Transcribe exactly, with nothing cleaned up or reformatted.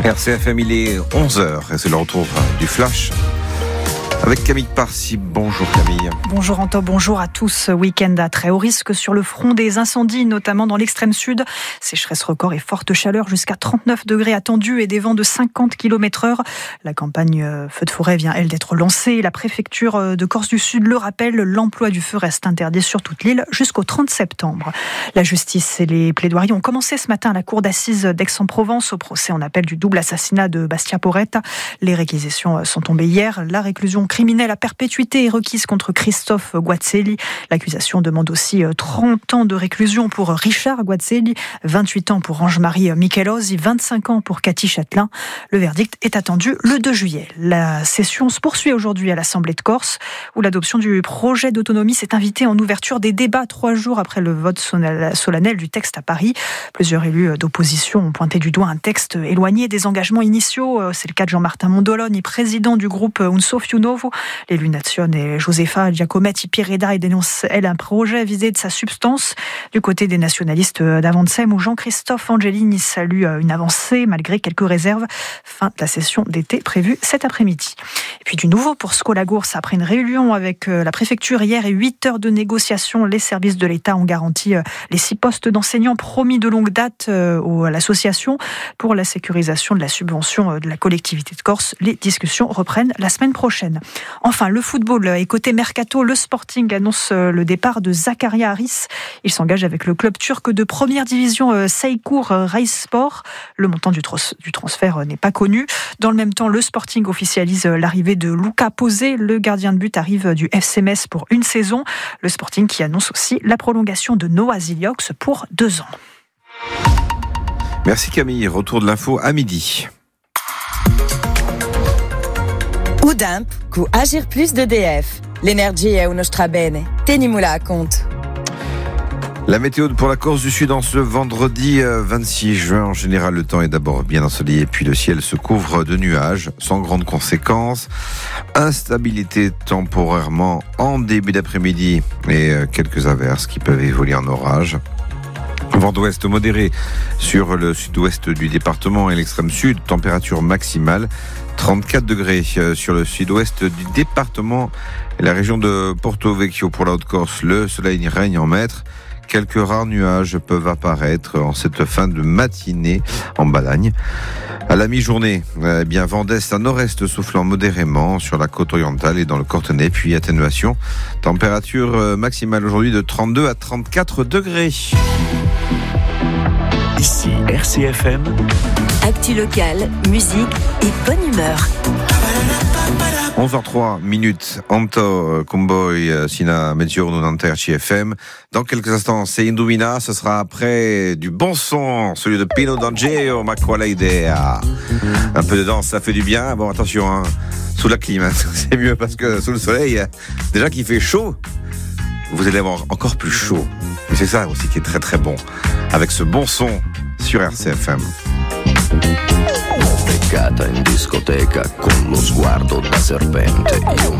R C F M, il est onze heures et c'est le retour du Flash avec Camille Parsi. Bonjour Camille. Bonjour Anto, bonjour à tous. Week-end à très haut risque sur le front des incendies, notamment dans l'extrême sud. Sécheresse record et forte chaleur jusqu'à trente-neuf degrés attendus et des vents de cinquante kilomètres heure. La campagne feu de forêt vient, elle, d'être lancée. La préfecture de Corse du Sud le rappelle, l'emploi du feu reste interdit sur toute l'île jusqu'au trente septembre. La justice et les plaidoiries ont commencé ce matin à la cour d'assises d'Aix-en-Provence au procès en appel du double assassinat de Bastia Porretta. Les réquisitions sont tombées hier. La réclusion criminelle à perpétuité est requise contre Christophe Guazzelli. L'accusation demande aussi trente ans de réclusion pour Richard Guazzelli, vingt-huit ans pour Ange-Marie Michelosi, vingt-cinq ans pour Cathy Châtelain. Le verdict est attendu le deux juillet. La session se poursuit aujourd'hui à l'Assemblée de Corse, où l'adoption du projet d'autonomie s'est invitée en ouverture des débats trois jours après le vote solennel du texte à Paris. Plusieurs élus d'opposition ont pointé du doigt un texte éloigné des engagements initiaux. C'est le cas de Jean-Martin Mondoloni, président du groupe Unso Fiu Novo. L'élu nazione Josefa Giacometti Pierreda dénonce, elle, un projet visé de sa substance. Du côté des nationalistes d'Avansem, où Jean-Christophe Angelini salue une avancée malgré quelques réserves. Fin de la session d'été prévue cet après-midi. Et puis du nouveau pour Scolagours, après une réunion avec la préfecture hier et huit heures de négociations, les services de l'État ont garanti les six postes d'enseignants promis de longue date à l'association pour la sécurisation de la subvention de la collectivité de Corse. Les discussions reprennent la semaine prochaine. Enfin, le football et côté mercato, le Sporting annonce le départ de Zakaria Haris. Il s'engage avec le club turc de première division Seykour Rizespor. Le montant du, tros- du transfert n'est pas connu. Dans le même temps, le Sporting officialise l'arrivée de Luca Posé. Le gardien de but arrive du F C Metz pour une saison. Le Sporting qui annonce aussi la prolongation de Noah Ziliox pour deux ans. Merci Camille. Retour de l'info à midi. Udimp, cu Agir Plus d'E D F. L'énergie è uno strabene. Tenimula a compte. La météo pour la Corse du Sud en ce vendredi vingt-six juin. En général, le temps est d'abord bien ensoleillé, puis le ciel se couvre de nuages, sans grandes conséquences. Instabilité temporairement en début d'après-midi et quelques averses qui peuvent évoluer en orage. Vent d'ouest modéré sur le sud-ouest du département et l'extrême sud. Température maximale trente-quatre degrés sur le sud-ouest du département et la région de Porto Vecchio pour la Haute-Corse. Le soleil règne en maître. Quelques rares nuages peuvent apparaître en cette fin de matinée en Balagne. À la mi-journée, eh bien, vent d'est à nord-est soufflant modérément sur la côte orientale et dans le Cortenay, puis atténuation. Température maximale aujourd'hui de trente-deux à trente-quatre degrés. Ici R C F M. Actu locale, musique et bonne humeur. onze heures trois minutes, Anto Comboy Sina Mezziorno dans R C F M. Dans quelques instants, c'est Indumina, ce sera après du bon son, celui de Pino D'Angelo, ma quale idea. Un peu de danse, ça fait du bien. Bon, attention, hein, sous la clim, hein, c'est mieux parce que sous le soleil, déjà qu'il fait chaud, vous allez avoir encore plus chaud. Et c'est ça aussi qui est très très bon, avec ce bon son sur R C F M. Beccata in discoteca con lo sguardo da serpente, io